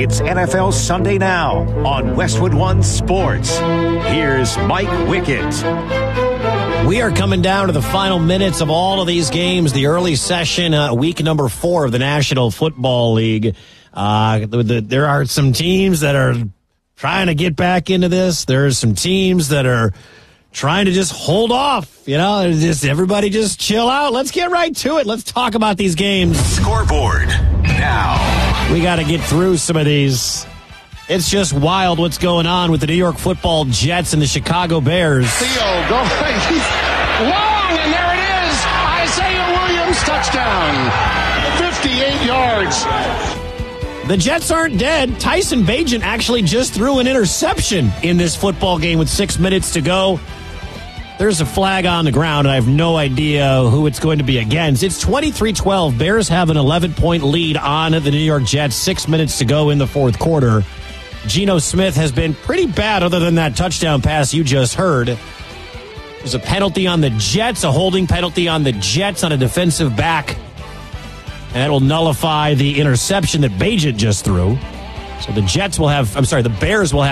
It's NFL Sunday Now on Westwood One Sports. Here's Mike Wickett. We are coming down to the final minutes of all of these games, the early session, week number 4 of the National Football League. There are some teams that are trying to get back into this. There's some teams that are trying to just hold off, just everybody just chill out. Let's get right to it. Let's talk about these games. Scoreboard now. We got to get through some of these. It's just wild what's going on with the New York Football Jets and the Chicago Bears. Theo going long, and there it is. Isaiah Williams, touchdown. 58 yards. The Jets aren't dead. Tyson Bagent actually just threw an interception in this football game with 6 minutes to go. There's a flag on the ground, and I have no idea who it's going to be against. It's 23-12. Bears have an 11-point lead on the New York Jets. 6 minutes to go in the fourth quarter. Geno Smith has been pretty bad other than that touchdown pass you just heard. There's a penalty on the Jets, a holding penalty on the Jets on a defensive back. That will nullify the interception that Bagent just threw. So the Bears will have